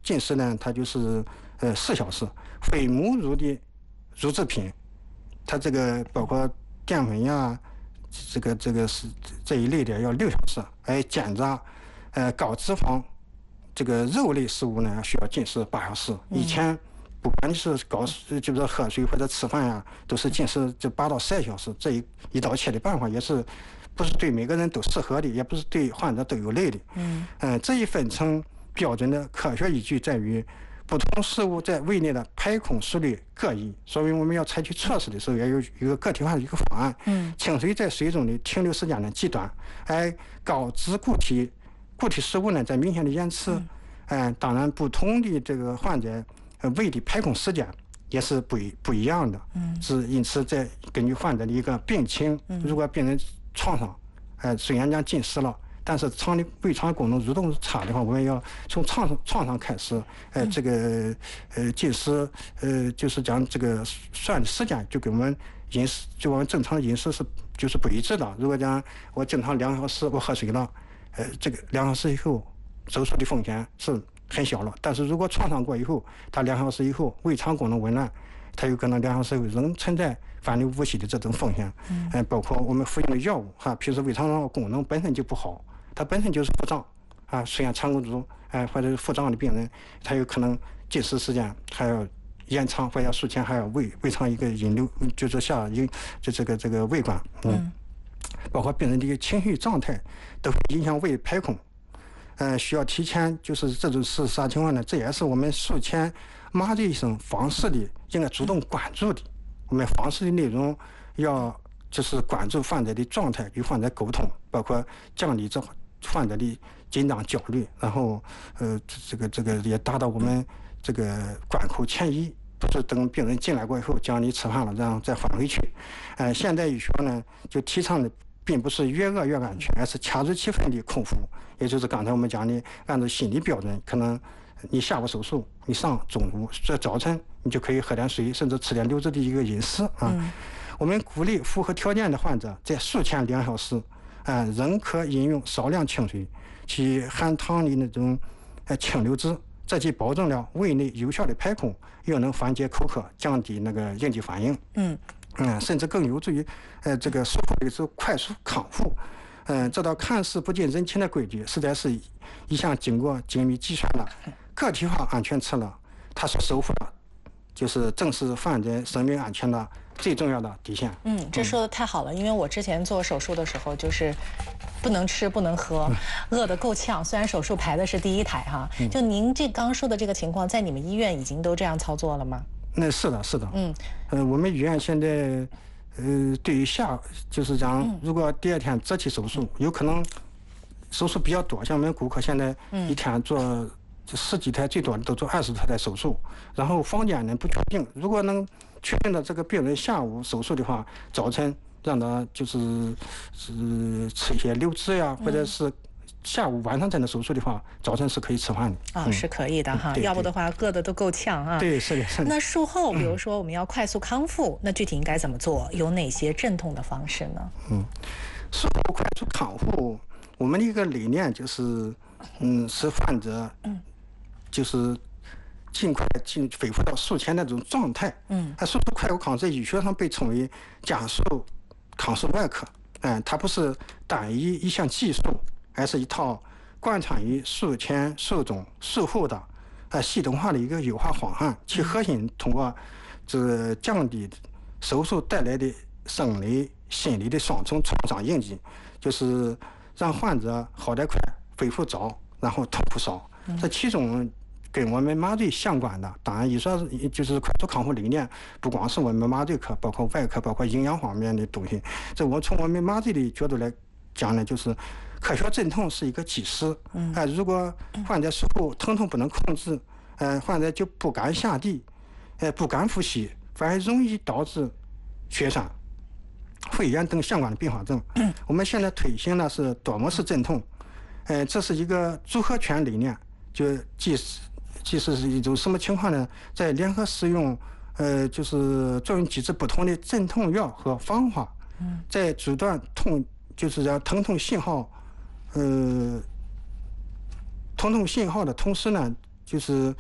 进食呢，它就是4小时。非母乳的乳制品，它这个包括淀粉呀，这个是这一类的要6小时。煎炸高脂肪这个肉类食物呢，需要进食8小时。以前不管你是就是喝水或者吃饭呀，都是进食这8到12小时。这一刀切的办法也是不是对每个人都适合的，也不是对患者都有利的。这一分成标准的科学依据在于，不同食物在胃内的排空速率各异，所以我们要采取措施的时候，也有一个个体化的一个方案。清水在水中的停留时间呢极短，高脂固体食物呢在明显的延迟。当然不同的这个患者胃的排空时间也是不一样的。因此在根据患者的一个病情，如果病人床上虽然讲进食了，但是胃肠功能蠕动差的话，我们要从床上开始，这个进食，就是讲这个算的时间就跟我们饮食，就我们正常的饮食就是不一致的。如果讲我正常2小时我喝水了，这个2小时以后手术的风险是很小了。但是如果创伤过以后，它2小时以后胃肠功能紊乱，它有可能2小时以后仍存在反流无息的这种风险。包括我们服用的药物平时胃肠道功能本身就不好，它本身就是腹胀出现肠梗阻或者是腹胀的病人，他有可能进食时间还要延长，或者术前还要胃肠一个引流，就是这个胃管。包括病人的一个情绪状态都会影响胃排空。需要提前就是这种是啥情况呢？这也是我们术前麻醉医生方式的应该主动关注的。我们方式的内容要就是关注患者的状态，与患者沟通，包括降低这患者的紧张焦虑，然后这个也达到我们这个关口前移，不是等病人进来过以后讲你吃饭了，然后再返回去。现代医学呢就提倡的并不是越饿越安全，而是掐住其分的空腹，也就是刚才我们讲的，按照心理标准，可能你下午手术，你上中午这早晨你就可以喝点水，甚至吃点流质的一个饮食我们鼓励符合条件的患者在术前2小时仍可饮用少量清水，其含糖的那种清流质，这既保证了胃内有效的排空，又能缓解口渴，降低那个应激反应。甚至更有助于这个术后的时候快速康复。这道看似不近人情的规矩，实在是一项经过精密计算的个体化安全策略，它所守护的就是正是患者生命安全的最重要的底线。 这说的太好了，因为我之前做手术的时候就是不能吃不能喝，饿得够呛。虽然手术排的是第1台就您刚说的这个情况，在你们医院已经都这样操作了吗？ 那是的。我们医院现在对于就是讲，如果第2天择期手术，有可能手术比较多，像我们顾客现在一天做10几台，最多都做20台的手术。然后房间呢不确定，如果能确定的这个病人下午手术的话，早晨让他就是吃一些流质呀，或者是下午晚上才能手术的话，早晨是可以吃饭的。 是可以的要不的话饿得都够呛对，是的。 那术后比如说我们要快速康复，那具体应该怎么做？有哪些镇痛的方式呢？ 术后快速康复，我们的一个理念就是使患者就是尽快恢复到术前那种状态。术后快速康复在医学上被称为加速康复外科。它不是单一项技术，而是一套贯穿于术前、术中、术后的系统化的一个优化方案。其核心通过降低手术带来的生理、心理的双重创伤应激，就是让患者好得快、恢复早，然后痛苦少。这其中跟我们麻醉相关的，当然就是快速康复理念，不光是我们麻醉科，包括外科，包括营养方面的东西。从我们麻醉的角度来讲呢，就是科学镇痛是一个基石。如果患者术后疼痛不能控制，患者就不敢下地，不敢呼吸，反而容易导致血栓、肺炎等相关的并发症。我们现在推行的是多模式镇痛，这是一个组合拳理念，就即使是一种什么情况呢？在联合使用就是作用机制不同的镇痛药和方法，在阻断就是让疼痛信号的同时呢，就是